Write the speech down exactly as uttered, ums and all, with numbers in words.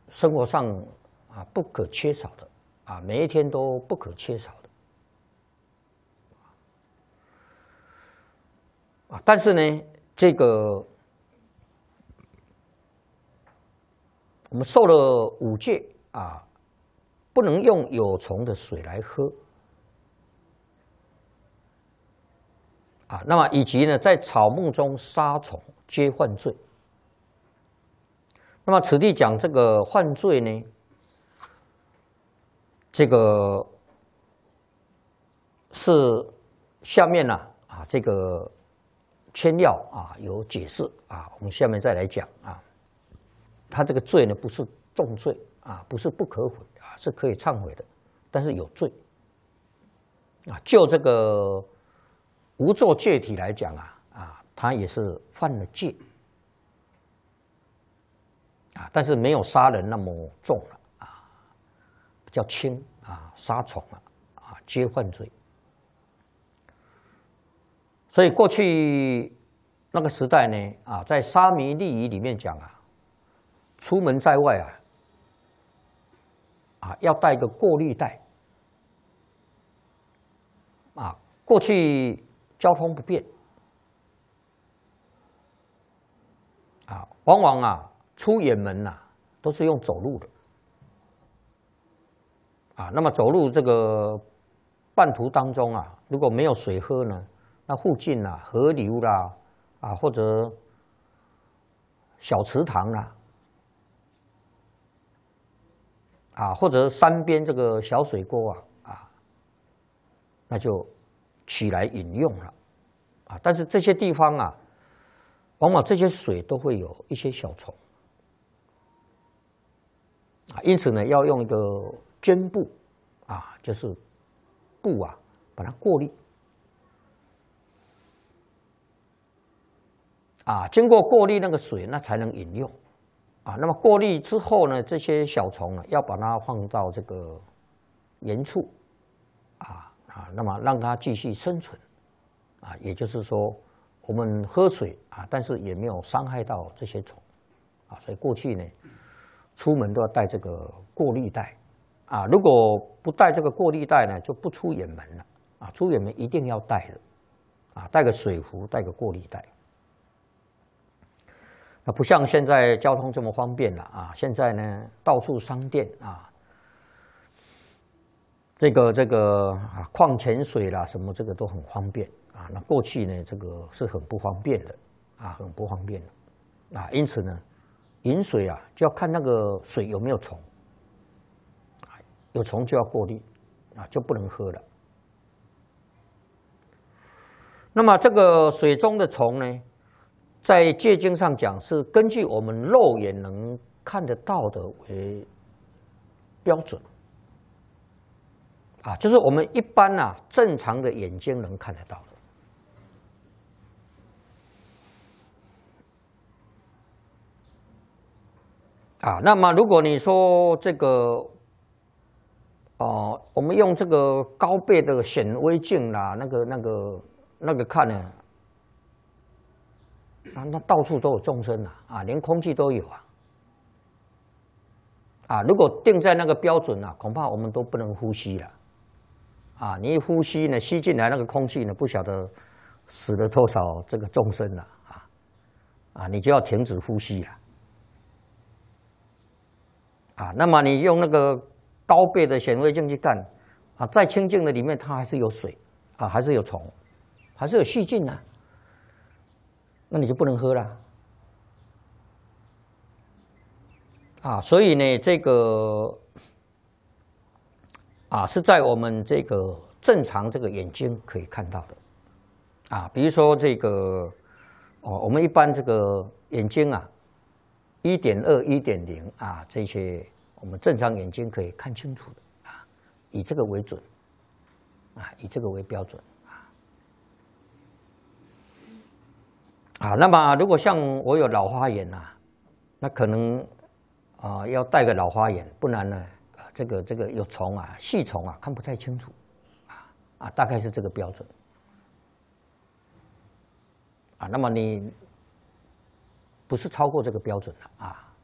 生活上啊不可缺少的啊，每一天都不可缺少的啊。但是呢，这个我们受了五戒啊，不能用有虫的水来喝啊。那么以及呢，在草木中杀虫，皆犯罪。那么此地讲这个犯罪呢，这个是下面呢 啊, 啊这个签要啊有解释啊，我们下面再来讲啊。他这个罪呢不是重罪啊，不是不可悔啊，是可以忏悔的，但是有罪啊。就这个无作戒体来讲啊啊，他也是犯了戒。啊，但是没有杀人那么重了啊，比较轻啊，杀虫啊啊，皆犯罪。所以过去那个时代呢啊，在沙弥利仪里面讲啊，出门在外啊啊要带一个过滤袋啊。过去交通不便啊，往往啊。出远门呐、啊，都是用走路的啊。那么走路这个半途当中啊，如果没有水喝呢，那附近啊河流啦啊，或者小池塘啦啊，或者山边这个小水沟啊啊，那就取来饮用了啊。但是这些地方啊，往往这些水都会有一些小虫。啊，因此呢，要用一个绢布啊，就是布啊，把它过滤啊，经过过滤那个水，那才能饮用啊。那么过滤之后呢，这些小虫呢，要把它放到这个原处啊啊，那么让它继续生存啊。也就是说，我们喝水啊，但是也没有伤害到这些虫啊。所以过去呢。出门都要带这个过滤袋啊，如果不带这个过滤袋呢，就不出远门了啊。出远门一定要带的啊，带个水壶，带个过滤袋。那不像现在交通这么方便了啊，现在呢到处商店啊，这个这个啊矿泉水啦什么这个都很方便啊。那过去呢这个是很不方便的啊，很不方便的啊，因此呢。饮水啊，就要看那个水有没有虫，有虫就要过滤，啊，就不能喝了。那么这个水中的虫呢，在戒经上讲是根据我们肉眼能看得到的为标准，啊，就是我们一般啊正常的眼睛能看得到的。啊，那么如果你说这个，哦、呃，我们用这个高倍的显微镜啦，那个、那个、那个看呢，啊，那到处都有众生啊，啊，连空气都有啊，啊，如果定在那个标准啊，恐怕我们都不能呼吸了，啊，你一呼吸呢，吸进来那个空气呢，不晓得死了多少这个众生了啊，啊，你就要停止呼吸了。啊，那么你用那个高倍的显微镜去看，啊，再清净的里面它还是有水，啊，还是有虫，还是有细菌啊，那你就不能喝了。啊，所以呢，这个啊是在我们这个正常这个眼睛可以看到的，啊，比如说这个哦，我们一般这个眼睛啊。一点二、一点零啊，这些我们正常眼睛可以看清楚的啊，以这个为准啊，以这个为标准啊。啊，那么如果像我有老花眼啊，那可能啊、呃、要戴个老花眼，不然呢，呃、这个这个有虫啊、细虫啊看不太清楚啊啊，大概是这个标准啊。那么你。不是超过这个标准了啊。